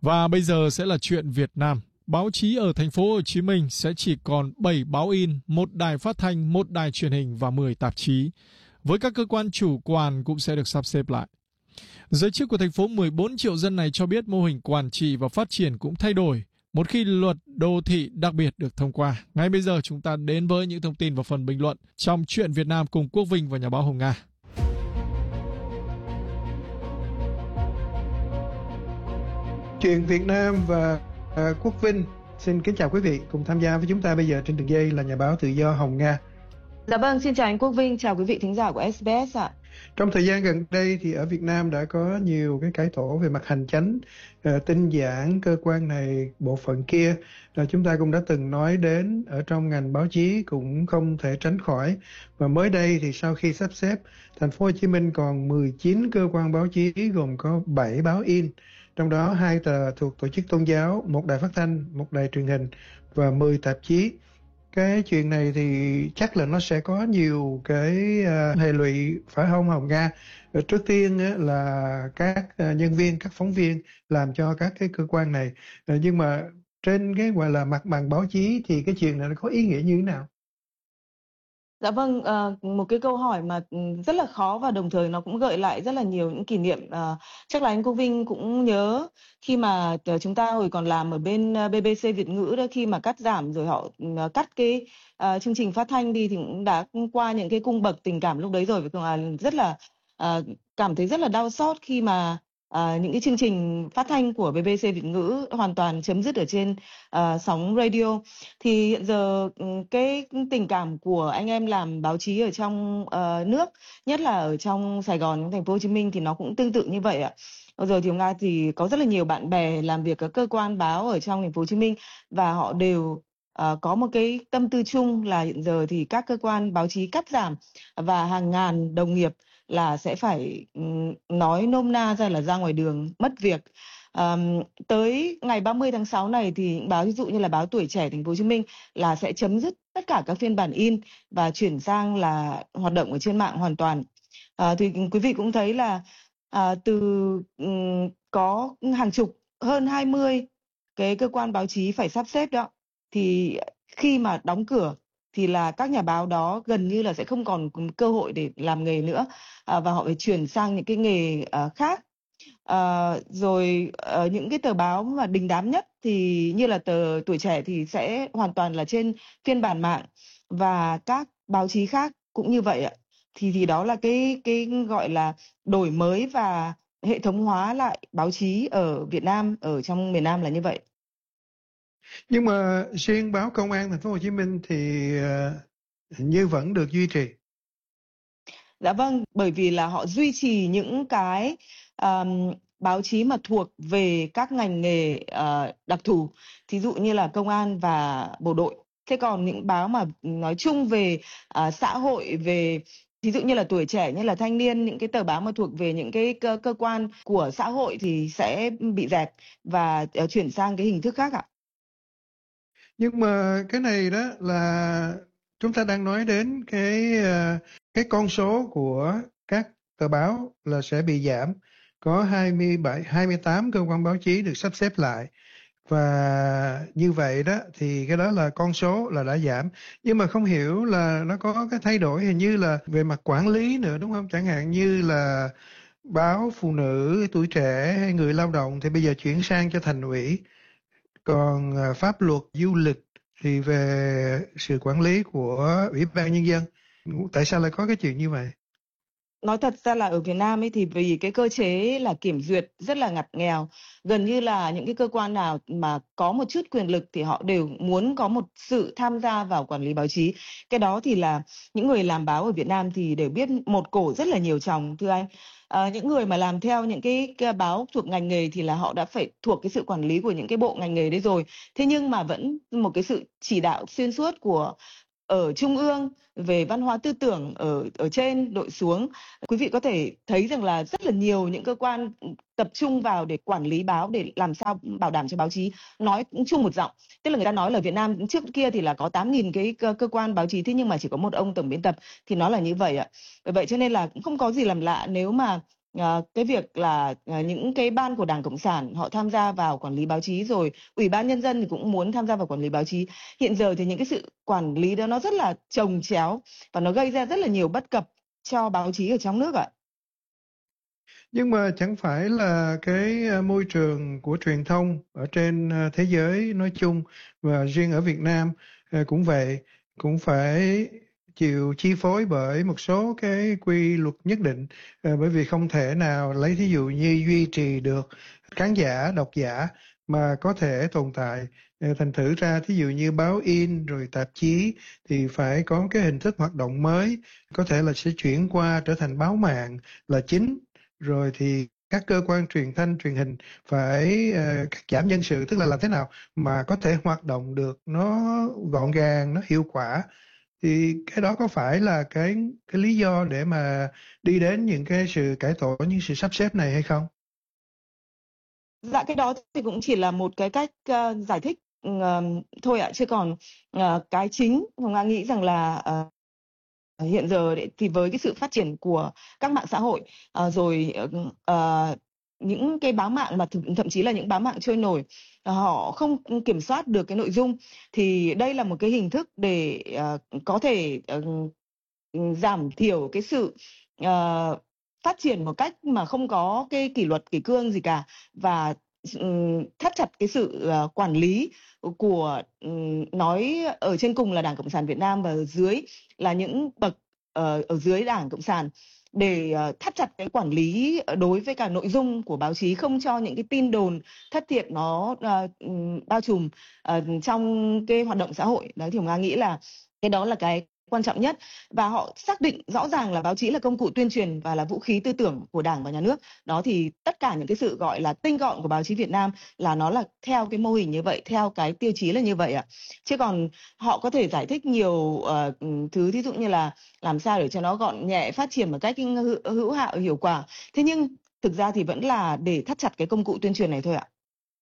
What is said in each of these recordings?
Và bây giờ sẽ là chuyện Việt Nam. Báo chí ở thành phố Hồ Chí Minh sẽ chỉ còn 7 báo in, 1 đài phát thanh, 1 đài truyền hình và 10 tạp chí. Với các cơ quan chủ quản cũng sẽ được sắp xếp lại. Giới chức của thành phố 14 triệu dân này cho biết mô hình quản trị và phát triển cũng thay đổi một khi luật đô thị đặc biệt được thông qua. Ngay bây giờ chúng ta đến với những thông tin và phần bình luận trong chuyện Việt Nam cùng Quốc Vinh và nhà báo Hồng Nga. Chuyện Việt Nam và Quốc Vinh xin kính chào quý vị. Cùng tham gia với chúng ta bây giờ trên đường dây là nhà báo tự do Hồng Nga. Dạ vâng, xin chào anh Quốc Vinh, chào quý vị thính giả của SBS ạ. Trong thời gian gần đây thì ở Việt Nam đã có nhiều cái cải tổ về mặt hành chánh, tinh giản cơ quan này, bộ phận kia. Chúng ta cũng đã từng nói đến ở trong ngành báo chí cũng không thể tránh khỏi. Và mới đây thì sau khi sắp xếp, thành phố Hồ Chí Minh còn 19 cơ quan báo chí gồm có 7 báo in. Trong đó 2 tờ thuộc tổ chức tôn giáo, 1 đài phát thanh, 1 đài truyền hình và 10 tạp chí. Cái chuyện này thì chắc là nó sẽ có nhiều cái hệ lụy, phải không Hồng Nga? Trước tiên là các nhân viên, các phóng viên làm cho các cái cơ quan này. Nhưng mà trên cái gọi là mặt bằng báo chí thì cái chuyện này nó có ý nghĩa như thế nào? Dạ vâng, một cái câu hỏi mà rất là khó và đồng thời nó cũng gợi lại rất là nhiều những kỷ niệm. Chắc là anh Quốc Vinh cũng nhớ khi mà chúng ta hồi còn làm ở bên BBC Việt ngữ đó, khi mà cắt giảm rồi họ cắt cái chương trình phát thanh đi thì cũng đã qua những cái cung bậc tình cảm lúc đấy rồi, và rất là cảm thấy rất là đau xót khi mà những cái chương trình phát thanh của BBC Việt ngữ hoàn toàn chấm dứt ở trên sóng radio. Thì hiện giờ cái tình cảm của anh em làm báo chí ở trong nước, nhất là ở trong Sài Gòn, thành phố Hồ Chí Minh thì nó cũng tương tự như vậy ạ. Bây giờ thì Nga thì có rất là nhiều bạn bè làm việc ở cơ quan báo ở trong thành phố Hồ Chí Minh, và họ đều có một cái tâm tư chung là hiện giờ thì các cơ quan báo chí cắt giảm và hàng ngàn đồng nghiệp là sẽ phải nói nôm na ra là ra ngoài đường mất việc. Tới ngày 30 tháng 6 này thì những báo ví dụ như là báo Tuổi Trẻ thành phố Hồ Chí Minh là sẽ chấm dứt tất cả các phiên bản in và chuyển sang là hoạt động ở trên mạng hoàn toàn. Thì quý vị cũng thấy là từ có hàng chục, hơn 20 cái cơ quan báo chí phải sắp xếp đó, thì khi mà đóng cửa thì là các nhà báo đó gần như là sẽ không còn cơ hội để làm nghề nữa, và họ phải chuyển sang những cái nghề khác. Rồi những cái tờ báo mà đình đám nhất thì như là tờ Tuổi Trẻ thì sẽ hoàn toàn là trên phiên bản mạng, và các báo chí khác cũng như vậy ạ. Thì đó là cái gọi là đổi mới và hệ thống hóa lại báo chí ở Việt Nam, ở trong miền Nam là như vậy. Nhưng mà riêng báo Công an thành phố Hồ Chí Minh thì hình như vẫn được duy trì. Dạ vâng, bởi vì là họ duy trì những cái báo chí mà thuộc về các ngành nghề đặc thù, thí dụ như là công an và bộ đội. Thế còn những báo mà nói chung về xã hội, về ví dụ như là Tuổi Trẻ, như là Thanh Niên, những cái tờ báo mà thuộc về những cái cơ quan của xã hội thì sẽ bị dẹp và chuyển sang cái hình thức khác ạ. Nhưng mà cái này đó là chúng ta đang nói đến cái con số của các tờ báo là sẽ bị giảm. Có 28 cơ quan báo chí được sắp xếp lại. Và như vậy đó thì cái đó là con số là đã giảm. Nhưng mà không hiểu là nó có cái thay đổi hình như là về mặt quản lý nữa đúng không? Chẳng hạn như là báo Phụ Nữ, Tuổi Trẻ hay Người Lao Động thì bây giờ chuyển sang cho thành ủy. Còn pháp luật du lịch thì về sự quản lý của Ủy ban Nhân dân. Tại sao lại có cái chuyện như vậy? Nói thật ra là ở Việt Nam ấy thì vì cái cơ chế là kiểm duyệt rất là ngặt nghèo, gần như là những cái cơ quan nào mà có một chút quyền lực thì họ đều muốn có một sự tham gia vào quản lý báo chí. Cái đó thì là những người làm báo ở Việt Nam thì đều biết, một cổ rất là nhiều chồng thưa anh. Những người mà làm theo những cái báo thuộc ngành nghề thì là họ đã phải thuộc cái sự quản lý của những cái bộ ngành nghề đấy rồi. Thế nhưng mà vẫn một cái sự chỉ đạo xuyên suốt của ở trung ương về văn hóa tư tưởng ở trên đội xuống. Quý vị có thể thấy rằng là rất là nhiều những cơ quan tập trung vào để quản lý báo, để làm sao bảo đảm cho báo chí nói chung một giọng. Tức là người ta nói là Việt Nam trước kia thì là có 8.000 cái cơ quan báo chí, thế nhưng mà chỉ có một ông tổng biên tập, thì nó là như vậy ạ. Bởi vậy cho nên là cũng không có gì làm lạ nếu mà cái việc là những cái ban của Đảng Cộng sản họ tham gia vào quản lý báo chí, rồi Ủy ban Nhân dân thì cũng muốn tham gia vào quản lý báo chí. Hiện giờ thì những cái sự quản lý đó nó rất là chồng chéo và nó gây ra rất là nhiều bất cập cho báo chí ở trong nước ạ. Nhưng mà chẳng phải là cái môi trường của truyền thông ở trên thế giới nói chung và riêng ở Việt Nam cũng vậy, cũng phải chịu chi phối bởi một số cái quy luật nhất định. Bởi vì không thể nào lấy thí dụ như duy trì được khán giả, độc giả mà có thể tồn tại. Thành thử ra thí dụ như báo in rồi tạp chí thì phải có cái hình thức hoạt động mới, có thể là sẽ chuyển qua trở thành báo mạng là chính. Rồi thì các cơ quan truyền thanh, truyền hình phải cắt giảm nhân sự, tức là làm thế nào mà có thể hoạt động được nó gọn gàng, nó hiệu quả. Thì cái đó có phải là cái lý do để mà đi đến những cái sự cải tổ, những sự sắp xếp này hay không? Dạ cái đó thì cũng chỉ là một cái cách giải thích thôi ạ, chứ còn cái chính Hồng Nga nghĩ rằng là hiện giờ thì với cái sự phát triển của các mạng xã hội, rồi những cái báo mạng mà thậm chí là những báo mạng trôi nổi, họ không kiểm soát được cái nội dung, thì đây là một cái hình thức để có thể giảm thiểu cái sự phát triển một cách mà không có cái kỷ luật kỷ cương gì cả, và thắt chặt cái sự quản lý của, nói ở trên cùng là Đảng Cộng sản Việt Nam và ở dưới là những bậc ở dưới Đảng Cộng sản, để thắt chặt cái quản lý đối với cả nội dung của báo chí, không cho những cái tin đồn thất thiệt nó bao trùm trong cái hoạt động xã hội. Đấy thì Nga nghĩ là cái đó là cái quan trọng nhất, và họ xác định rõ ràng là báo chí là công cụ tuyên truyền và là vũ khí tư tưởng của Đảng và Nhà nước. Đó thì tất cả những cái sự gọi là tinh gọn của báo chí Việt Nam là nó là theo cái mô hình như vậy, theo cái tiêu chí là như vậy ạ. Chứ còn họ có thể giải thích nhiều thứ, thí dụ như là làm sao để cho nó gọn nhẹ, phát triển một cách hữu hiệu, hiệu quả. Thế nhưng thực ra thì vẫn là để thắt chặt cái công cụ tuyên truyền này thôi ạ.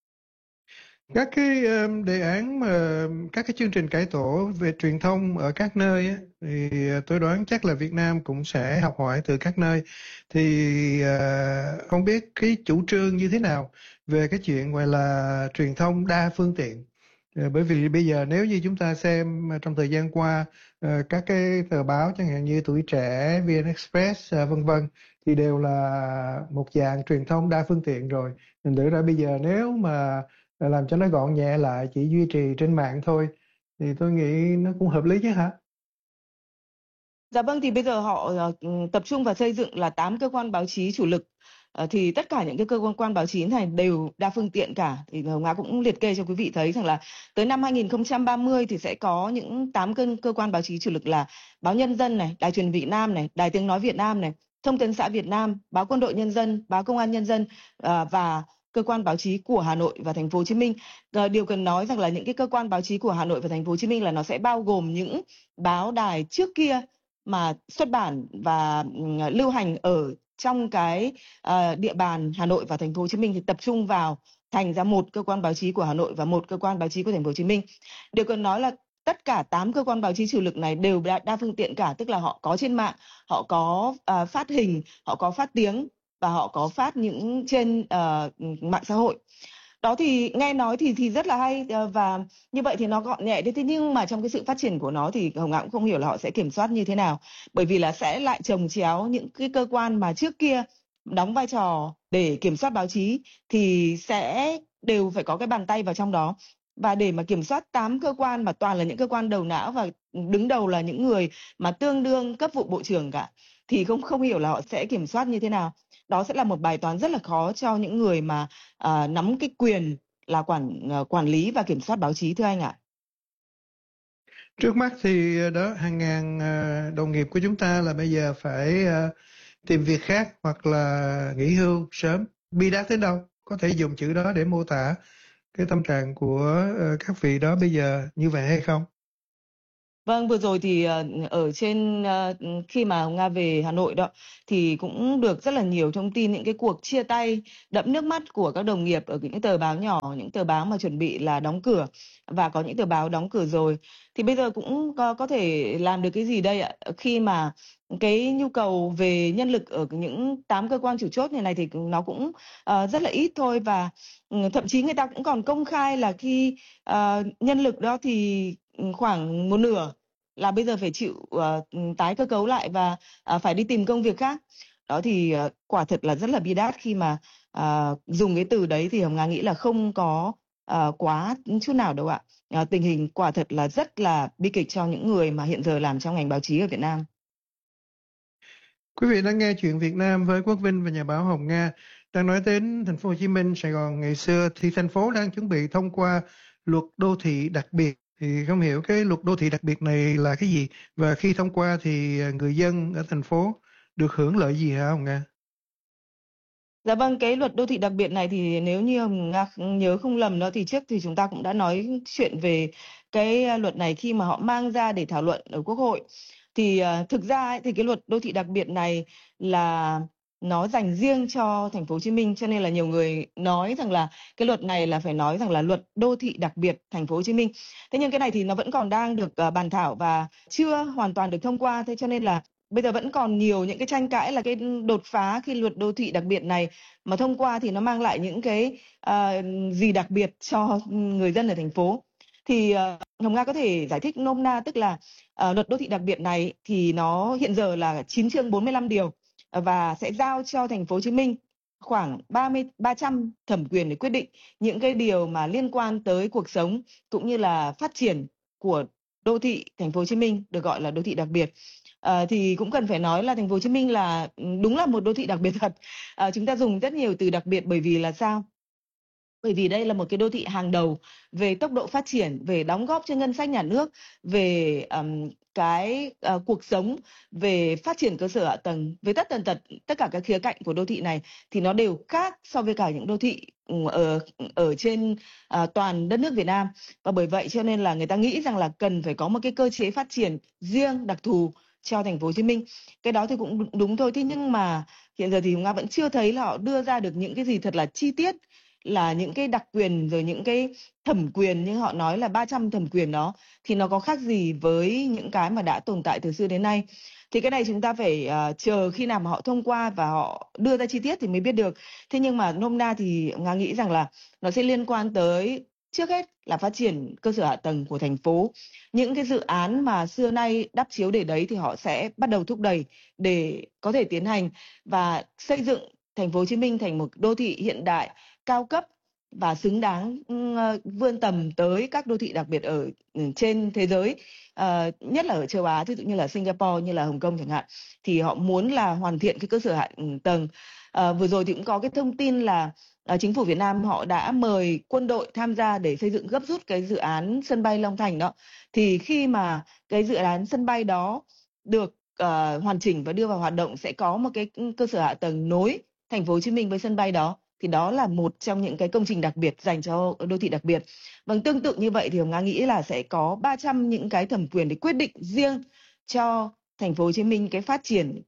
Các cái đề án mà các cái chương trình cải tổ về truyền thông ở các nơi á, thì tôi đoán chắc là Việt Nam cũng sẽ học hỏi từ các nơi. Thì không biết cái chủ trương như thế nào về cái chuyện gọi là truyền thông đa phương tiện. Bởi vì bây giờ nếu như chúng ta xem trong thời gian qua các cái tờ báo chẳng hạn như Tuổi Trẻ, VN Express vân vân, thì đều là một dạng truyền thông đa phương tiện rồi. Thành thử ra bây giờ nếu mà làm cho nó gọn nhẹ lại, chỉ duy trì trên mạng thôi, thì tôi nghĩ nó cũng hợp lý chứ hả? Dạ vâng, thì bây giờ họ tập trung vào xây dựng là 8 cơ quan báo chí chủ lực. Thì tất cả những cái cơ quan báo chí này đều đa phương tiện cả. Thì Hồng Nga cũng liệt kê cho quý vị thấy rằng là tới năm 2030 thì sẽ có những 8 cơ quan báo chí chủ lực là Báo Nhân dân này, Đài Truyền hình Việt Nam này, Đài Tiếng nói Việt Nam này, Thông tấn xã Việt Nam, Báo Quân đội Nhân dân, Báo Công an Nhân dân, và cơ quan báo chí của Hà Nội và Thành phố Hồ Chí Minh. Điều cần nói rằng là những cái cơ quan báo chí của Hà Nội và Thành phố Hồ Chí Minh là nó sẽ bao gồm những báo đài trước kia mà xuất bản và lưu hành ở trong cái địa bàn Hà Nội và Thành phố Hồ Chí Minh, thì tập trung vào thành ra một cơ quan báo chí của Hà Nội và một cơ quan báo chí của Thành phố Hồ Chí Minh. Điều cần nói là tất cả 8 cơ quan báo chí chủ lực này đều đa phương tiện cả, tức là họ có trên mạng, họ có phát hình, họ có phát tiếng và họ có phát những trên mạng xã hội. Đó thì nghe nói thì rất là hay, và như vậy thì nó gọn nhẹ đấy. Thế nhưng mà trong cái sự phát triển của nó thì Hồng Ngọc cũng không hiểu là họ sẽ kiểm soát như thế nào, bởi vì là sẽ lại chồng chéo những cái cơ quan mà trước kia đóng vai trò để kiểm soát báo chí, thì sẽ đều phải có cái bàn tay vào trong đó. Và để mà kiểm soát 8 cơ quan mà toàn là những cơ quan đầu não và đứng đầu là những người mà tương đương cấp vụ bộ trưởng cả, thì không không hiểu là họ sẽ kiểm soát như thế nào. Đó sẽ là một bài toán rất là khó cho những người mà nắm cái quyền là quản lý và kiểm soát báo chí, thưa anh ạ. Trước mắt thì đó, hàng ngàn đồng nghiệp của chúng ta là bây giờ phải tìm việc khác hoặc là nghỉ hưu sớm. Bi đát đến đâu có thể dùng chữ đó để mô tả cái tâm trạng của các vị đó bây giờ như vậy hay không? Vâng, vừa rồi thì, ở trên, khi mà Hồng Nga về Hà Nội đó, thì cũng được rất là nhiều thông tin những cái cuộc chia tay đẫm nước mắt của các đồng nghiệp ở những tờ báo nhỏ, những tờ báo mà chuẩn bị là đóng cửa và có những tờ báo đóng cửa rồi. Thì bây giờ cũng có thể làm được cái gì đây ạ? Khi mà cái nhu cầu về nhân lực ở những 8 cơ quan chủ chốt này này thì nó cũng, rất là ít thôi và, thậm chí người ta cũng còn công khai là khi, nhân lực đó thì, khoảng một nửa là bây giờ phải chịu, tái cơ cấu lại và, phải đi tìm công việc khác. Đó thì, quả thật là rất là bi đát khi mà, dùng cái từ đấy thì Hồng Nga nghĩ là không có, quá chút nào đâu ạ. Tình hình quả thật là rất là bi kịch cho những người mà hiện giờ làm trong ngành báo chí ở Việt Nam. Quý vị đang nghe chuyện Việt Nam với Quốc Vinh và nhà báo Hồng Nga. Đang nói đến thành phố Hồ Chí Minh, Sài Gòn ngày xưa thì thành phố đang chuẩn bị thông qua luật đô thị đặc biệt. Thì không hiểu cái luật đô thị đặc biệt này là cái gì và khi thông qua thì người dân ở thành phố được hưởng lợi gì hả Hồng Nga? Dạ vâng, cái luật đô thị đặc biệt này thì nếu như Hồng Nga nhớ không lầm đó thì trước thì chúng ta cũng đã nói chuyện về cái luật này khi mà họ mang ra để thảo luận ở Quốc hội. Thì thực ra ấy, thì cái luật đô thị đặc biệt này là nó dành riêng cho thành phố Hồ Chí Minh, cho nên là nhiều người nói rằng là cái luật này là phải nói rằng là luật đô thị đặc biệt thành phố Hồ Chí Minh. Thế nhưng cái này thì nó vẫn còn đang được bàn thảo và chưa hoàn toàn được thông qua, thế cho nên là bây giờ vẫn còn nhiều những cái tranh cãi là cái đột phá khi luật đô thị đặc biệt này mà thông qua thì nó mang lại những cái, gì đặc biệt cho người dân ở thành phố. Thì, Hồng Nga có thể giải thích nôm na, tức là, luật đô thị đặc biệt này thì nó hiện giờ là 9 chương 45 điều, và sẽ giao cho thành phố Hồ Chí Minh khoảng 300 thẩm quyền để quyết định những cái điều mà liên quan tới cuộc sống cũng như là phát triển của đô thị thành phố Hồ Chí Minh, được gọi là đô thị đặc biệt. Thì cũng cần phải nói là thành phố Hồ Chí Minh là, đúng là một đô thị đặc biệt thật. Chúng ta dùng rất nhiều từ đặc biệt bởi vì là sao? Bởi vì đây là một cái đô thị hàng đầu về tốc độ phát triển, về đóng góp cho ngân sách nhà nước, về, cái, cuộc sống, về phát triển cơ sở hạ tầng, về tất tần tật tất cả các khía cạnh của đô thị này thì nó đều khác so với cả những đô thị, ở ở trên, toàn đất nước Việt Nam. Và bởi vậy cho nên là người ta nghĩ rằng là cần phải có một cái cơ chế phát triển riêng đặc thù cho thành phố Hồ Chí Minh. Cái đó thì cũng đúng thôi, thế nhưng mà hiện giờ thì Nga vẫn chưa thấy là họ đưa ra được những cái gì thật là chi tiết, là những cái đặc quyền rồi những cái thẩm quyền như họ nói là 300 thẩm quyền đó thì nó có khác gì với những cái mà đã tồn tại từ xưa đến nay. Thì cái này chúng ta phải, chờ khi nào mà họ thông qua và họ đưa ra chi tiết thì mới biết được. Thế nhưng mà nôm na thì Nga nghĩ rằng là nó sẽ liên quan tới trước hết là phát triển cơ sở hạ tầng của thành phố. Những cái dự án mà xưa nay đắp chiếu để đấy thì họ sẽ bắt đầu thúc đẩy để có thể tiến hành và xây dựng thành phố Hồ Chí Minh thành một đô thị hiện đại, cao cấp và xứng đáng, vươn tầm tới các đô thị đặc biệt ở, trên thế giới, nhất là ở châu Á, ví dụ như là Singapore, như là Hồng Kông chẳng hạn. Thì họ muốn là hoàn thiện cái cơ sở hạ tầng. Vừa rồi thì cũng có cái thông tin là, chính phủ Việt Nam họ đã mời quân đội tham gia để xây dựng gấp rút cái dự án sân bay Long Thành đó. Thì khi mà cái dự án sân bay đó được, hoàn chỉnh và đưa vào hoạt động sẽ có một cái, cơ sở hạ tầng nối thành phố Hồ Chí Minh với sân bay đó, thì đó là một trong những cái công trình đặc biệt dành cho đô thị đặc biệt. Vâng, tương tự như vậy thì Hồng Nga nghĩ là sẽ có 300 những cái thẩm quyền để quyết định riêng cho thành phố Hồ Chí Minh cái phát triển,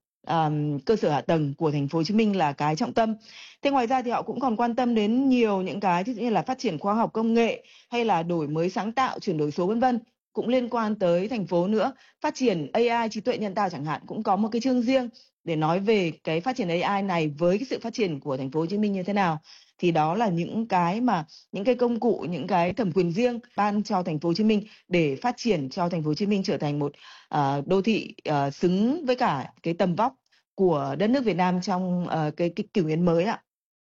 cơ sở hạ tầng của thành phố Hồ Chí Minh là cái trọng tâm. Thế ngoài ra thì họ cũng còn quan tâm đến nhiều những cái ví dụ như là phát triển khoa học công nghệ hay là đổi mới sáng tạo, chuyển đổi số vân vân, cũng liên quan tới thành phố nữa. Phát triển AI, trí tuệ nhân tạo chẳng hạn, cũng có một cái chương riêng để nói về cái phát triển AI này với cái sự phát triển của thành phố Hồ Chí Minh như thế nào. Thì đó là những cái mà những cái công cụ, những cái thẩm quyền riêng ban cho thành phố Hồ Chí Minh để phát triển cho thành phố Hồ Chí Minh trở thành một, đô thị, xứng với cả cái tầm vóc của đất nước Việt Nam trong, cái kỷ nguyên mới ạ.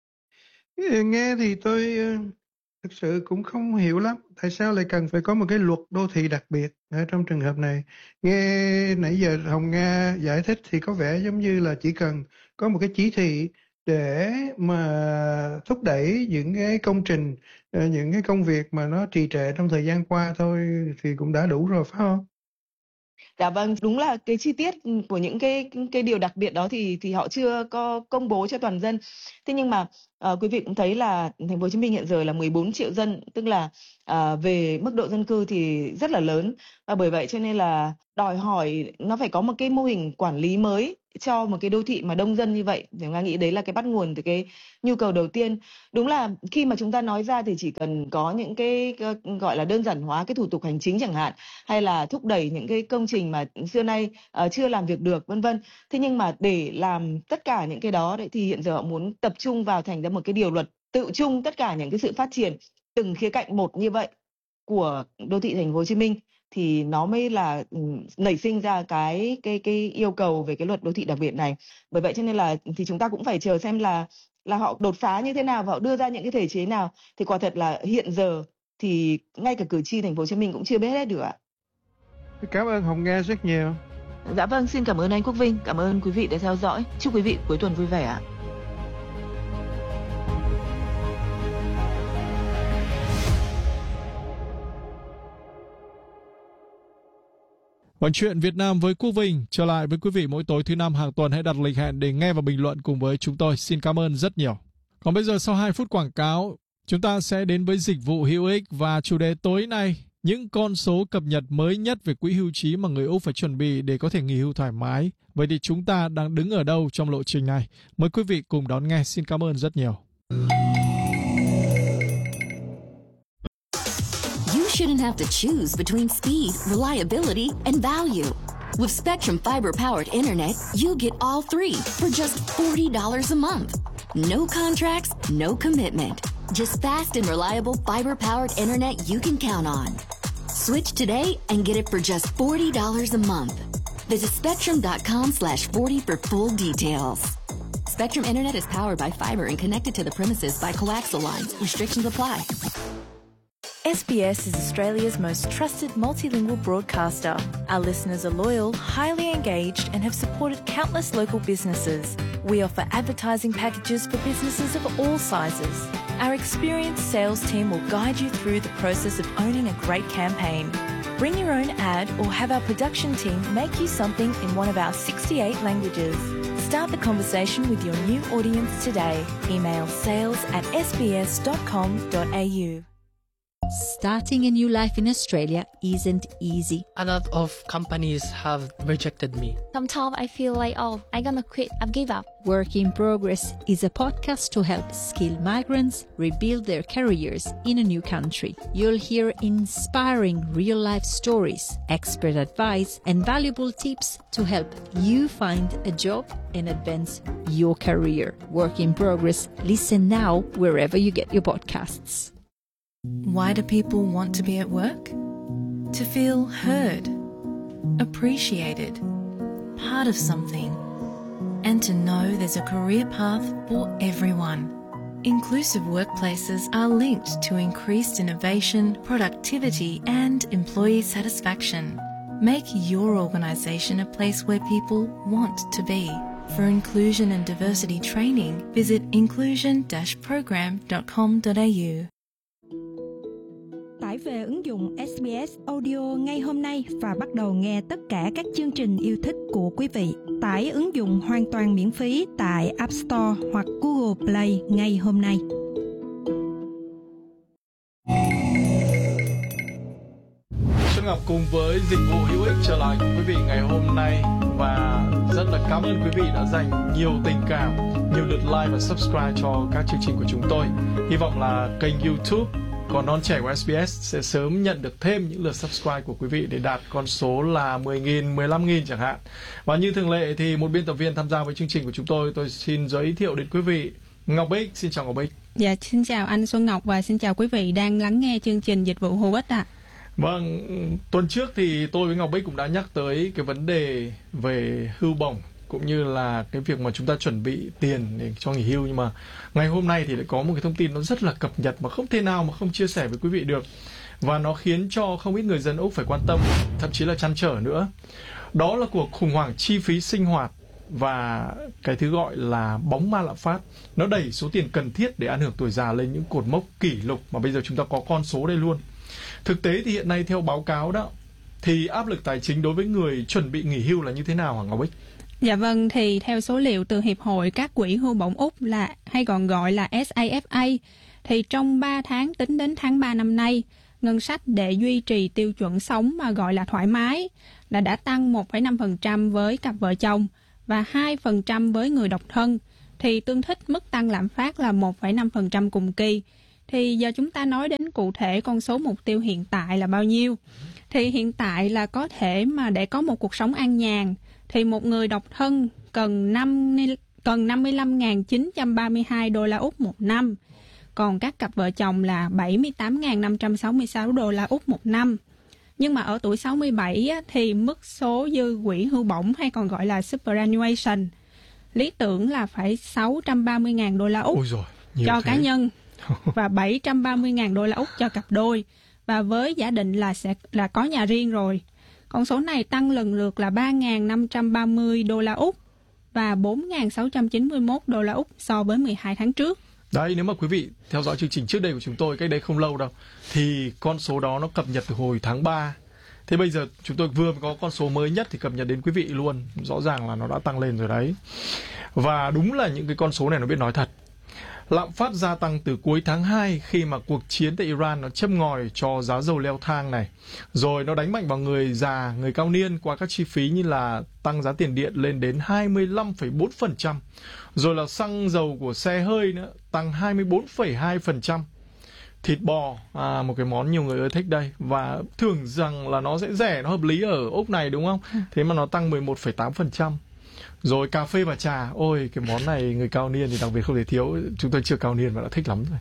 Nghe thì tôi thực sự cũng không hiểu lắm tại sao lại cần phải có một cái luật đô thị đặc biệt ở trong trường hợp này. Nghe nãy giờ Hồng Nga giải thích thì có vẻ giống như là chỉ cần có một cái chỉ thị để mà thúc đẩy những cái công trình, những cái công việc mà nó trì trệ trong thời gian qua thôi thì cũng đã đủ rồi phải không? Dạ vâng, đúng là cái chi tiết của những cái điều đặc biệt đó thì họ chưa có công bố cho toàn dân. Thế nhưng mà quý vị cũng thấy là thành phố Hồ Chí Minh hiện giờ là 14 triệu dân, tức là về mức độ dân cư thì rất là lớn, và bởi vậy cho nên là đòi hỏi nó phải có một cái mô hình quản lý mới cho một cái đô thị mà đông dân như vậy. Thì Nga nghĩ đấy là cái bắt nguồn từ cái nhu cầu đầu tiên. Đúng là khi mà chúng ta nói ra thì chỉ cần có những cái gọi là đơn giản hóa cái thủ tục hành chính chẳng hạn, hay là thúc đẩy những cái công trình mà xưa nay chưa làm việc được, vân vân. Thế nhưng mà để làm tất cả những cái đó đấy thì hiện giờ họ muốn tập trung vào thành ra một cái điều luật tự chung tất cả những cái sự phát triển từng khía cạnh một như vậy của đô thị thành phố Hồ Chí Minh, thì nó mới là nảy sinh ra cái yêu cầu về cái luật đô thị đặc biệt này. Bởi vậy cho nên là thì chúng ta cũng phải chờ xem là họ đột phá như thế nào và họ đưa ra những cái thể chế nào. Thì quả thật là hiện giờ thì ngay cả cử tri thành phố Hồ Chí Minh cũng chưa biết hết được ạ. Cảm ơn Hồng Nga rất nhiều. Dạ vâng, xin cảm ơn anh Quốc Vinh, cảm ơn quý vị đã theo dõi. Chúc quý vị cuối tuần vui vẻ ạ. Mọi chuyện Việt Nam với Quốc Vinh trở lại với quý vị mỗi tối thứ Năm hàng tuần. Hãy đặt lịch hẹn để nghe và bình luận cùng với chúng tôi. Xin cảm ơn rất nhiều. Còn bây giờ sau 2 phút quảng cáo, chúng ta sẽ đến với dịch vụ hữu ích và chủ đề tối nay, những con số cập nhật mới nhất về quỹ hưu trí mà người Úc phải chuẩn bị để có thể nghỉ hưu thoải mái. Vậy thì chúng ta đang đứng ở đâu trong lộ trình này? Mời quý vị cùng đón nghe. Xin cảm ơn rất nhiều. You shouldn't have to choose between speed, reliability, and value. With Spectrum Fiber-powered internet, you get all three for just $40 a month. No contracts, no commitment. Just fast and reliable fiber-powered internet you can count on. Switch today and get it for just $40 a month. Visit spectrum.com/40 for full details. Spectrum Internet is powered by fiber and connected to the premises by coaxial lines. Restrictions apply. SBS is Australia's most trusted multilingual broadcaster. Our listeners are loyal, highly engaged, and have supported countless local businesses. We offer advertising packages for businesses of all sizes. Our experienced sales team will guide you through the process of owning a great campaign. Bring your own ad or have our production team make you something in one of our 68 languages. Start the conversation with your new audience today. Email sales@sbs.com.au. Starting a new life in Australia isn't easy. A lot of companies have rejected me. Sometimes I feel like, I'm gonna quit, I've give up. Work in Progress is a podcast to help skilled migrants rebuild their careers in a new country. You'll hear inspiring real-life stories, expert advice, and valuable tips to help you find a job and advance your career. Work in Progress. Listen now wherever you get your podcasts. Why do people want to be at work? To feel heard, appreciated, part of something, and to know there's a career path for everyone. Inclusive workplaces are linked to increased innovation, productivity, and employee satisfaction. Make your organisation a place where people want to be. For inclusion and diversity training, visit inclusion-program.com.au. Tải về ứng dụng SBS Audio ngay hôm nay và bắt đầu nghe tất cả các chương trình yêu thích của quý vị. Tải ứng dụng hoàn toàn miễn phí tại App Store hoặc Google Play ngay hôm nay. Xuân Ngọc cùng với dịch vụ hữu ích trở lại cùng quý vị ngày hôm nay, và rất là cảm ơn quý vị đã dành nhiều tình cảm, nhiều lượt like và subscribe cho các chương trình của chúng tôi. Hy vọng là kênh YouTube Còn Non Trẻ của SBS sẽ sớm nhận được thêm những lượt subscribe của quý vị để đạt con số là 10.000, 15.000 chẳng hạn. Và như thường lệ thì một biên tập viên tham gia với chương trình của chúng tôi xin giới thiệu đến quý vị Ngọc Bích. Xin chào Ngọc Bích. Dạ, xin chào anh Xuân Ngọc và xin chào quý vị đang lắng nghe chương trình dịch vụ hữu ích ạ. Vâng, tuần trước thì tôi với Ngọc Bích cũng đã nhắc tới cái vấn đề về hưu bổng cũng như là cái việc mà chúng ta chuẩn bị tiền để cho nghỉ hưu, nhưng mà ngày hôm nay thì lại có một cái thông tin nó rất là cập nhật mà không thể nào mà không chia sẻ với quý vị được, và nó khiến cho không ít người dân Úc phải quan tâm, thậm chí là trăn trở nữa. Đó là cuộc khủng hoảng chi phí sinh hoạt và cái thứ gọi là bóng ma lạm phát. Nó đẩy số tiền cần thiết để ăn hưởng tuổi già lên những cột mốc kỷ lục mà bây giờ chúng ta có con số đây luôn. Thực tế thì hiện nay theo báo cáo đó thì áp lực tài chính đối với người chuẩn bị nghỉ hưu là như thế nào hả Ngọc Bích? Dạ vâng, thì theo số liệu từ Hiệp hội các quỹ hưu bổng Úc là hay còn gọi là SAFA, thì trong 3 tháng tính đến tháng 3 năm nay, ngân sách để duy trì tiêu chuẩn sống mà gọi là thoải mái là đã tăng 1,5% với cặp vợ chồng và 2% với người độc thân, thì tương thích mức tăng lạm phát là 1,5% cùng kỳ. Thì giờ chúng ta nói đến cụ thể con số mục tiêu hiện tại là bao nhiêu. Thì hiện tại là có thể mà để có một cuộc sống an nhàn, thì một người độc thân cần 55.932 đô la Úc một năm. Còn các cặp vợ chồng là 78.566 đô la Úc một năm. Nhưng mà ở tuổi 67 á, thì mức số dư quỹ hưu bổng hay còn gọi là superannuation lý tưởng là phải 630.000 đô la Úc cho cá nhân và 730.000 đô la Úc cho cặp đôi. Và với giả định là sẽ là có nhà riêng rồi. Con số này tăng lần lượt là 3.530 đô la Úc và 4.691 đô la Úc so với 12 tháng trước. Đấy, nếu mà quý vị theo dõi chương trình trước đây của chúng tôi cách đây không lâu đâu, thì con số đó nó cập nhật từ hồi tháng 3. Thế bây giờ chúng tôi vừa có con số mới nhất thì cập nhật đến quý vị luôn. Rõ ràng là nó đã tăng lên rồi đấy. Và đúng là những cái con số này nó biết nói thật. Lạm phát gia tăng từ cuối tháng 2 khi mà cuộc chiến tại Iran nó châm ngòi cho giá dầu leo thang này. Rồi nó đánh mạnh vào người già, người cao niên qua các chi phí như là tăng giá tiền điện lên đến 25,4%. Rồi là xăng dầu của xe hơi nữa tăng 24,2%. Thịt bò, một cái món nhiều người ưa thích đây. Và tưởng rằng là nó sẽ rẻ, nó hợp lý ở Úc này đúng không? Thế mà nó tăng 11,8%. Rồi cà phê và trà, ôi cái món này người cao niên thì đặc biệt không thể thiếu. Chúng tôi chưa cao niên mà đã thích lắm rồi.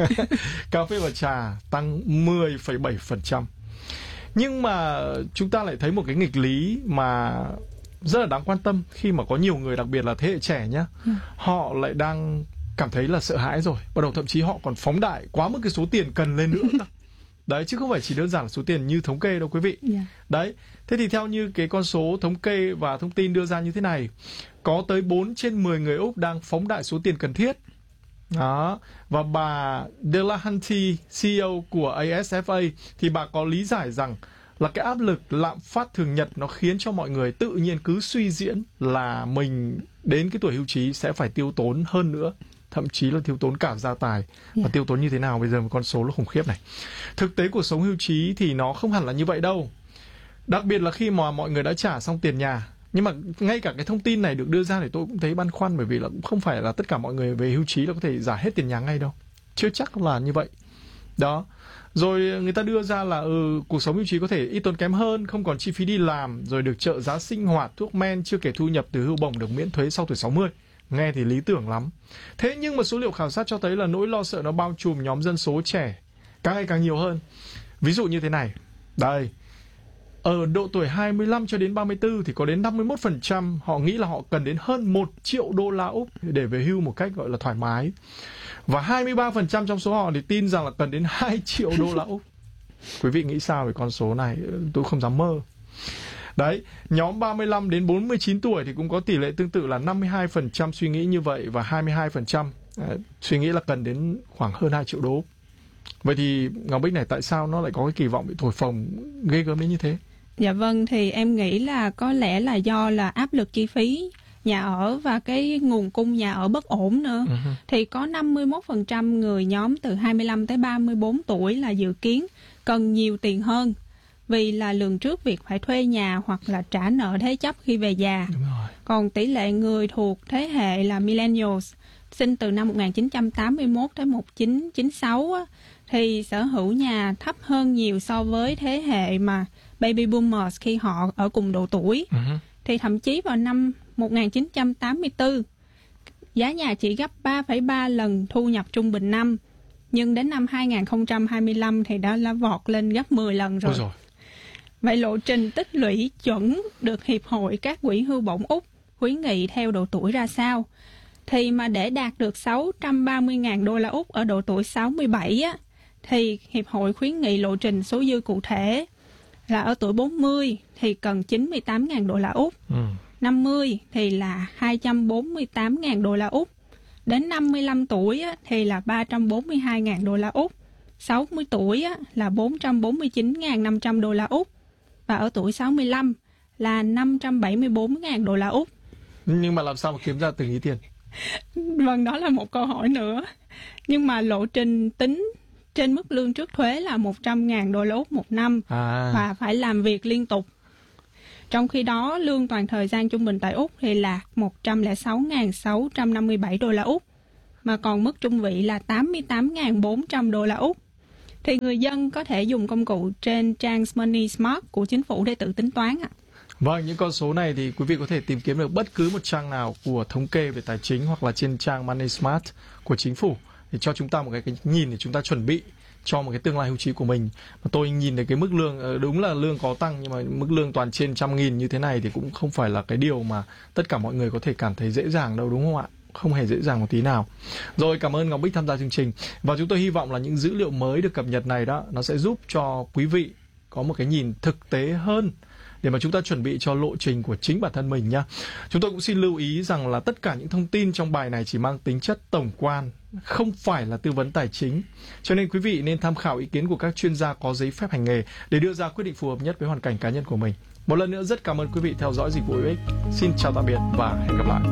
Cà phê và trà tăng 10,7%. Nhưng mà chúng ta lại thấy một cái nghịch lý mà rất là đáng quan tâm khi mà có nhiều người, đặc biệt là thế hệ trẻ nhá, họ lại đang cảm thấy là sợ hãi rồi. Bắt đầu thậm chí họ còn phóng đại quá mức cái số tiền cần lên nữa. Đấy, chứ không phải chỉ đơn giản là số tiền như thống kê đâu quý vị. Đấy, thế thì theo như cái con số thống kê và thông tin đưa ra như thế này, có tới 4 trên 10 người Úc đang phóng đại số tiền cần thiết. Đó, và bà Delahanty, CEO của ASFA, thì bà có lý giải rằng là cái áp lực lạm phát thường nhật nó khiến cho mọi người tự nhiên cứ suy diễn là mình đến cái tuổi hưu trí sẽ phải tiêu tốn hơn nữa, thậm chí là tiêu tốn cả gia tài. Và tiêu tốn như thế nào bây giờ một con số nó khủng khiếp này. Thực tế cuộc sống hưu trí thì nó không hẳn là như vậy đâu. Đặc biệt là khi mà mọi người đã trả xong tiền nhà. Nhưng mà ngay cả cái thông tin này được đưa ra thì tôi cũng thấy băn khoăn, bởi vì là cũng không phải là tất cả mọi người về hưu trí là có thể trả hết tiền nhà ngay đâu. Chưa chắc là như vậy. Đó. Rồi người ta đưa ra là cuộc sống hưu trí có thể ít tốn kém hơn, không còn chi phí đi làm, rồi được trợ giá sinh hoạt, thuốc men, chưa kể thu nhập từ hưu bổng được miễn thuế sau tuổi 60. Nghe thì lý tưởng lắm. Thế nhưng mà số liệu khảo sát cho thấy là nỗi lo sợ nó bao trùm nhóm dân số trẻ càng ngày càng nhiều hơn. Ví dụ như thế này. Đây. Ở độ tuổi 25 cho đến 34 thì có đến 51% họ nghĩ là họ cần đến hơn 1 triệu đô la Úc để về hưu một cách gọi là thoải mái. Và 23% trong số họ thì tin rằng là cần đến 2 triệu đô la Úc. Quý vị nghĩ sao về con số này? Tôi không dám mơ. Đấy, nhóm 35 đến 49 tuổi thì cũng có tỷ lệ tương tự là 52% suy nghĩ như vậy và 22% suy nghĩ là cần đến khoảng hơn 2 triệu đô. Vậy thì Ngọc Bích này, tại sao nó lại có cái kỳ vọng bị thổi phồng ghê gớm đến như thế? Dạ vâng, thì em nghĩ là có lẽ là do là áp lực chi phí nhà ở và cái nguồn cung nhà ở bất ổn nữa. Thì có 51% người nhóm từ 25 tới 34 tuổi là dự kiến cần nhiều tiền hơn, vì là lường trước việc phải thuê nhà hoặc là trả nợ thế chấp khi về già. Còn tỷ lệ người thuộc thế hệ là millennials sinh từ năm 1981 tới 1996 á, thì sở hữu nhà thấp hơn nhiều so với thế hệ mà baby boomers khi họ ở cùng độ tuổi. Thì thậm chí vào năm 1984, giá nhà chỉ gấp 3,3 lần thu nhập trung bình năm. Nhưng đến năm 2025 thì đã vọt lên gấp 10 lần rồi. Vậy lộ trình tích lũy chuẩn được Hiệp hội các quỹ hưu bổng Úc khuyến nghị theo độ tuổi ra sao? Thì mà để đạt được 630.000 đô la Úc ở độ tuổi 67 á, thì Hiệp hội khuyến nghị lộ trình số dư cụ thể là ở tuổi 40 thì cần 98.000 đô la Úc, 50 thì là 248.000 đô la Úc, đến 55 tuổi á, thì là 342.000 đô la Úc, 60 tuổi á, là 449.500 đô la Úc, và ở tuổi 65 là 574.000 đô la Úc. Nhưng mà làm sao mà kiếm ra từng ý tiền? Vâng, đó là một câu hỏi nữa. Nhưng mà lộ trình tính trên mức lương trước thuế là 100.000 đô la Úc một năm và phải làm việc liên tục. Trong khi đó, lương toàn thời gian trung bình tại Úc thì là 106.657 đô la Úc, mà còn mức trung vị là 88.400 đô la Úc. Thì người dân có thể dùng công cụ trên trang Money Smart của chính phủ để tự tính toán ạ. Vâng, những con số này thì quý vị có thể tìm kiếm được bất cứ một trang nào của thống kê về tài chính hoặc là trên trang Money Smart của chính phủ để cho chúng ta một cái nhìn để chúng ta chuẩn bị cho một cái tương lai hưu trí của mình. Mà tôi nhìn thấy cái mức lương, đúng là lương có tăng, nhưng mà mức lương toàn trên 100.000 như thế này thì cũng không phải là cái điều mà tất cả mọi người có thể cảm thấy dễ dàng đâu, đúng không ạ? Không hề dễ dàng một tí nào. Rồi, cảm ơn Ngọc Bích tham gia chương trình. Và chúng tôi hy vọng là những dữ liệu mới được cập nhật này đó, nó sẽ giúp cho quý vị có một cái nhìn thực tế hơn để mà chúng ta chuẩn bị cho lộ trình của chính bản thân mình nhé. Chúng tôi cũng xin lưu ý rằng là tất cả những thông tin trong bài này chỉ mang tính chất tổng quan, không phải là tư vấn tài chính. Cho nên quý vị nên tham khảo ý kiến của các chuyên gia có giấy phép hành nghề để đưa ra quyết định phù hợp nhất với hoàn cảnh cá nhân của mình. Một lần nữa rất cảm ơn quý vị theo dõi Dịch vụ UX. Xin chào tạm biệt và hẹn gặp lại.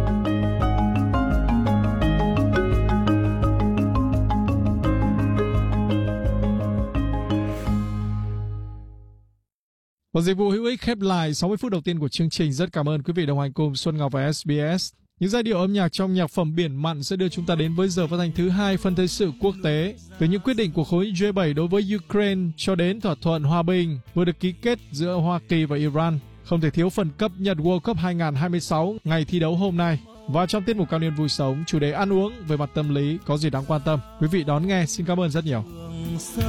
Và Dịch vụ hữu ích khép lại 60 phút đầu tiên của chương trình. Rất cảm ơn quý vị đồng hành cùng Xuân Ngọc và SBS. Những giai điệu âm nhạc trong nhạc phẩm Biển Mặn sẽ đưa chúng ta đến với giờ phát thanh thứ 2 phân thời sự quốc tế. Từ những quyết định của khối G7 đối với Ukraine cho đến thỏa thuận hòa bình vừa được ký kết giữa Hoa Kỳ và Iran, không thể thiếu phần cập nhật World Cup 2026 ngày thi đấu hôm nay. Và trong tiết mục Cao niên vui sống, chủ đề ăn uống về mặt tâm lý có gì đáng quan tâm. Quý vị đón nghe, xin cảm ơn rất nhiều.